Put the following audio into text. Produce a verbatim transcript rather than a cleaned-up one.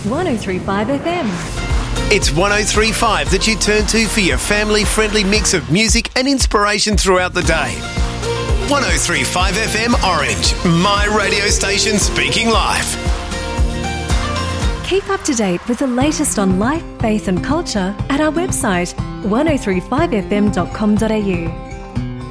one oh three point five F M. It's one oh three point five that you turn to for your family-friendly mix of music and inspiration throughout the day. one oh three point five F M Orange, my radio station speaking life. Keep up to date with the latest on life, faith and culture at our website one oh three five f m dot com dot a u.